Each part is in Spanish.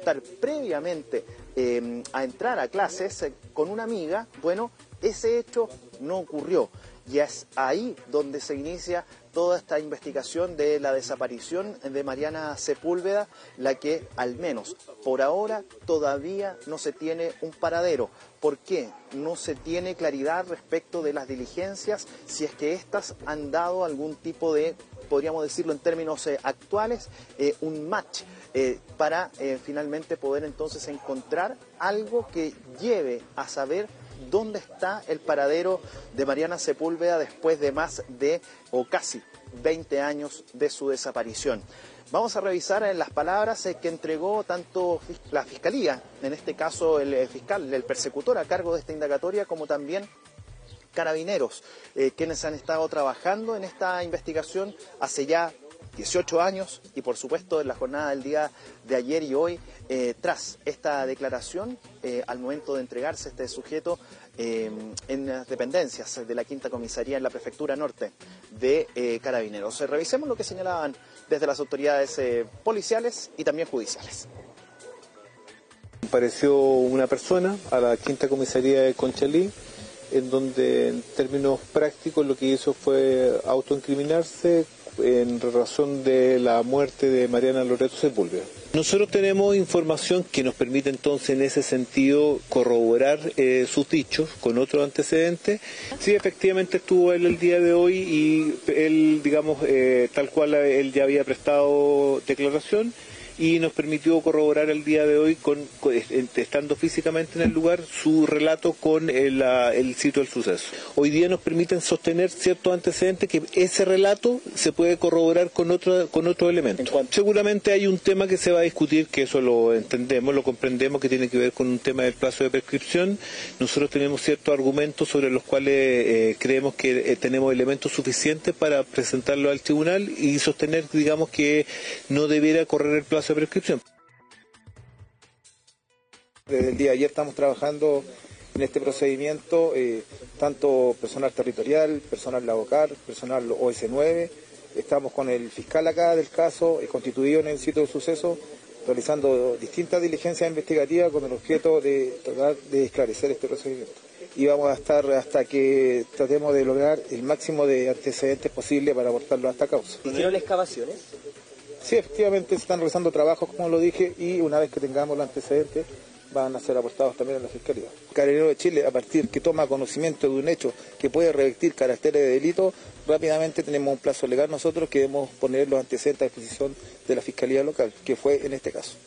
estar previamente a entrar a clases con una amiga, bueno, ese hecho no ocurrió. Y es ahí donde se inicia toda esta investigación de la desaparición de Mariana Sepúlveda, la que al menos por ahora todavía no se tiene un paradero. ¿Por qué? No se tiene claridad respecto de las diligencias, si es que éstas han dado algún tipo de, podríamos decirlo en términos actuales, un match para finalmente poder entonces encontrar algo que lleve a saber dónde está el paradero de Mariana Sepúlveda después de más de, o casi, 20 años de su desaparición. Vamos a revisar las palabras que entregó tanto la Fiscalía, en este caso el fiscal, el persecutor a cargo de esta indagatoria, como también Carabineros, quienes han estado trabajando en esta investigación hace ya 18 años y por supuesto en la jornada del día de ayer y hoy, tras esta declaración, al momento de entregarse este sujeto en las dependencias de la Quinta Comisaría en la Prefectura Norte de Carabineros. Revisemos lo que señalaban desde las autoridades policiales y también judiciales. Apareció una persona a la Quinta Comisaría de Conchalí, en donde en términos prácticos lo que hizo fue autoincriminarse en razón de la muerte de Mariana Loreto Sepúlveda. Nosotros tenemos información que nos permite entonces en ese sentido corroborar sus dichos con otros antecedentes. Sí, efectivamente estuvo él el día de hoy y él, digamos, tal cual él ya había prestado declaración y nos permitió corroborar el día de hoy, estando físicamente en el lugar, su relato con el sitio del suceso. Hoy día nos permiten sostener ciertos antecedentes que ese relato se puede corroborar con otro elemento. Seguramente hay un tema que se va a discutir, que eso lo entendemos, lo comprendemos, que tiene que ver con un tema del plazo de prescripción. Nosotros tenemos ciertos argumentos sobre los cuales creemos que tenemos elementos suficientes para presentarlo al tribunal y sostener, digamos, que no debiera correr el plazo de prescripción. Desde el día de ayer estamos trabajando en este procedimiento, tanto personal territorial, personal laboral, personal OS9, estamos con el fiscal acá del caso, constituido en el sitio del suceso, realizando distintas diligencias investigativas con el objeto de tratar de esclarecer este procedimiento. Y vamos a estar hasta que tratemos de lograr el máximo de antecedentes posible para aportarlo a esta causa. ¿Hicieron excavaciones? Sí, efectivamente se están realizando trabajos, como lo dije, y una vez que tengamos los antecedentes van a ser aportados también a la Fiscalía. Carabineros de Chile, a partir que toma conocimiento de un hecho que puede revestir caracteres de delito, rápidamente tenemos un plazo legal nosotros que debemos poner los antecedentes a disposición de la Fiscalía local, que fue en este caso.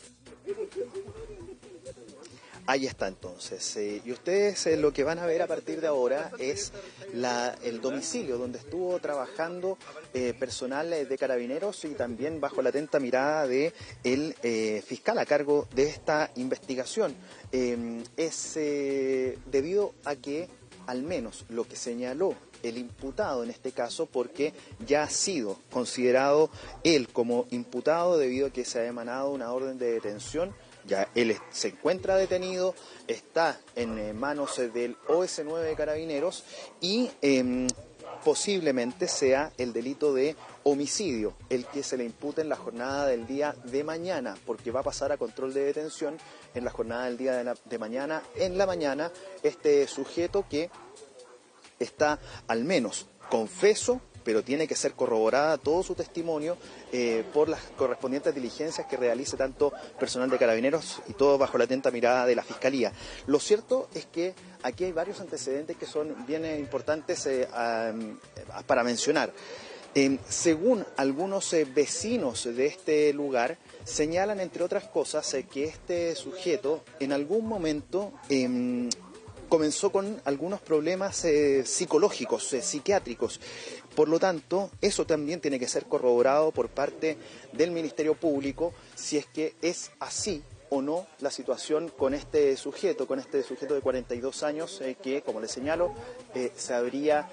Ahí está entonces, y ustedes lo que van a ver a partir de ahora es el domicilio donde estuvo trabajando personal de Carabineros y también bajo la atenta mirada de el fiscal a cargo de esta investigación. Es debido a que al menos lo que señaló el imputado en este caso, porque ya ha sido considerado él como imputado debido a que se ha emanado una orden de detención. Ya él se encuentra detenido, está en manos del OS9 de Carabineros y posiblemente sea el delito de homicidio el que se le impute en la jornada del día de mañana, porque va a pasar a control de detención en la jornada del día de mañana. En la mañana, este sujeto que está al menos confeso, pero tiene que ser corroborada todo su testimonio por las correspondientes diligencias que realice tanto personal de Carabineros y todo bajo la atenta mirada de la Fiscalía. Lo cierto es que aquí hay varios antecedentes que son bien importantes para mencionar. Según algunos vecinos de este lugar, señalan, entre otras cosas, que este sujeto en algún momento comenzó con algunos problemas psicológicos, psiquiátricos. Por lo tanto, eso también tiene que ser corroborado por parte del Ministerio Público, si es que es así o no la situación con este sujeto de 42 años, que, como les señalo, se habría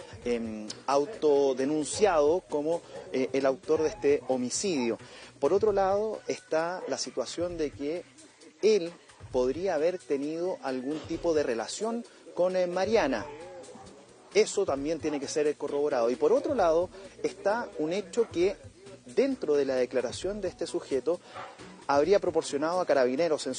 autodenunciado como el autor de este homicidio. Por otro lado, está la situación de que él podría haber tenido algún tipo de relación con Mariana. Eso también tiene que ser corroborado. Y por otro lado está un hecho que dentro de la declaración de este sujeto habría proporcionado a Carabineros en